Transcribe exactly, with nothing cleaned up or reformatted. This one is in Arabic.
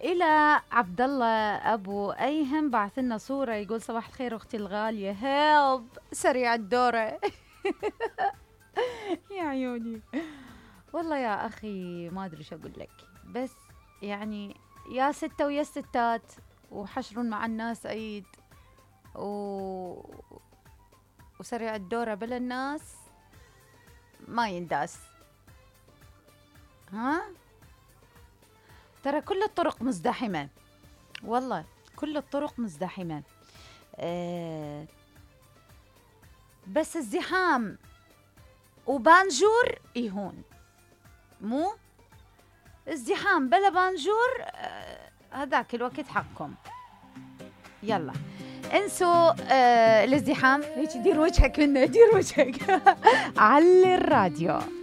إلى عبد الله أبو أيهم بعث لنا صورة يقول صباح الخير أختي الغالية، هيلب سريع الدورة. يا عيوني والله يا أخي ما أدري شو أقول لك، بس يعني يا ستة ويا ستات وحشر مع الناس عيد و... وسريع الدورة بلا الناس ما ينداس. ها ترى كل الطرق مزدحمة، والله كل الطرق مزدحمة. أه بس الزحام وبانجور يهون، مو الزحام بلا بانجور أه هذاك الوقت حقكم. يلا انسوا أه الازدحام، هيك دير وجهك منه، دير وجهك. علي الراديو.